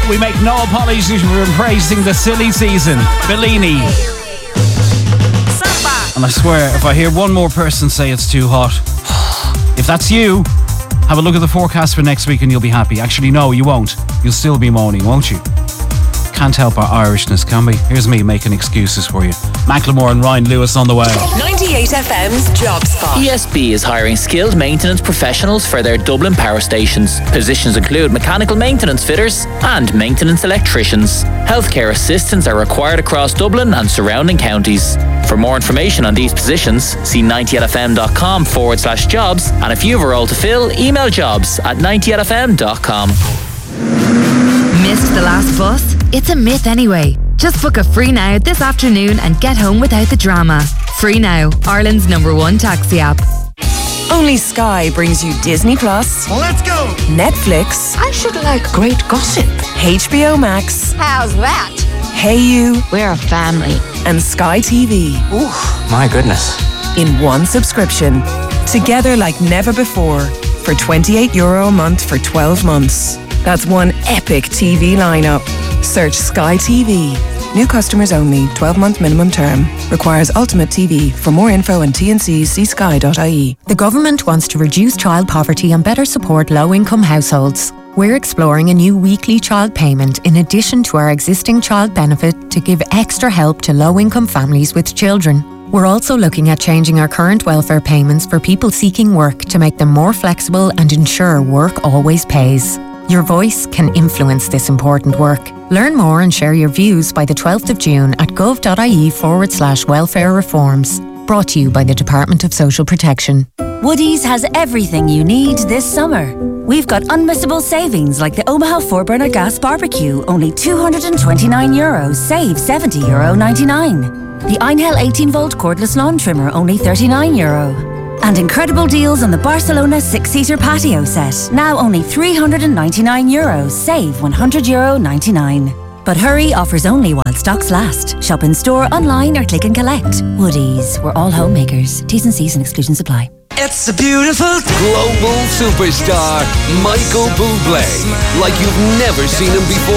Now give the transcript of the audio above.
We make no apologies for embracing the silly season. Bellini. And I swear, if I hear one more person say it's too hot, if that's you, have a look at the forecast for next week and you'll be happy. Actually, no, you won't. You'll still be moaning, won't you? Can't help our Irishness, can we? Here's me making excuses for you. Macklemore and Ryan Lewis on the way. 98 FM's Job Spot. ESB is hiring skilled maintenance professionals for their Dublin power stations. Positions include mechanical maintenance fitters and maintenance electricians. Healthcare assistants are required across Dublin and surrounding counties. For more information on these positions, see 90fm.com/jobs, and if you have a role to fill, email jobs@90fm.com. Missed the last bus? It's a myth anyway. Just book a Free Now this afternoon and get home without the drama. Free Now, Ireland's #1 taxi app. Only Sky brings you Disney Plus. Let's go! Netflix. I should like great gossip. HBO Max. How's that? Hey You. We're a family. And Sky TV. Ooh, my goodness. In one subscription. Together like never before. For €28 a month for 12 months. That's one epic TV lineup. Search Sky TV. New customers only. 12-month minimum term. Requires Ultimate TV. For more info and T&Cs, see sky.ie. The government wants to reduce child poverty and better support low-income households. We're exploring a new weekly child payment in addition to our existing child benefit to give extra help to low-income families with children. We're also looking at changing our current welfare payments for people seeking work to make them more flexible and ensure work always pays. Your voice can influence this important work. Learn more and share your views by the 12th of June at gov.ie/welfare reforms. Brought to you by the Department of Social Protection. Woodies has everything you need this summer. We've got unmissable savings like the Omaha 4-burner gas barbecue, only €229, save €70.99. The Einhell 18-volt cordless lawn trimmer, only €39. And incredible deals on the Barcelona 6-seater patio set, now only €399, save €100.99. But hurry, offers only while stocks last. Shop in store, online or click and collect. Woodies, we're all homemakers. T's and C's and exclusions apply. It's a beautiful global superstar, Michael Bublé, like you've never seen him before.